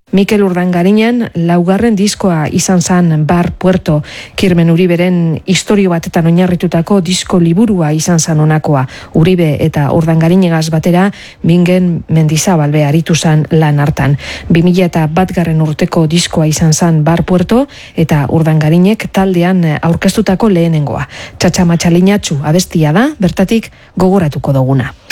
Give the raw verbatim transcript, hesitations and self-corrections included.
Mikel Urdangarinen laugarren diskoa izan zan Bar Puerto, Kirmen Uriberen istorio batetan oinarritutako disko liburua izan zan honakoa. Uribe eta Urdangarinegaz batera Bingen Mendizabalbe aritu zan lan hartan. bi mila eta batgarren urteko diskoa izan zan Bar Puerto eta Urdangarinek taldean aurkeztutako lehenengoa. Txatxa matxalinatxu abestia da, bertatik gogoratuko duguna.